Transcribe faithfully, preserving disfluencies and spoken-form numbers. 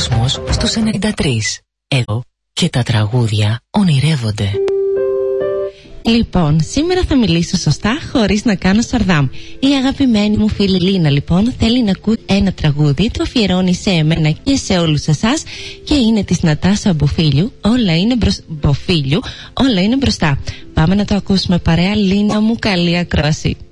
κόσμος στους ενενήντα τρία. Εδώ και τα τραγούδια ονειρεύονται. Λοιπόν, σήμερα θα μιλήσω σωστά χωρίς να κάνω σαρδάμ. Η αγαπημένη μου φίλη Λίνα, λοιπόν, θέλει να ακούει ένα τραγούδι, το αφιερώνει σε εμένα και σε όλους εσάς και είναι της Νατάσα Μποφίλιου. Όλα είναι, μπροσ... Μποφίλιου, όλα είναι μπροστά. Πάμε να το ακούσουμε παρέα. Λίνα μου, καλή ακρόαση.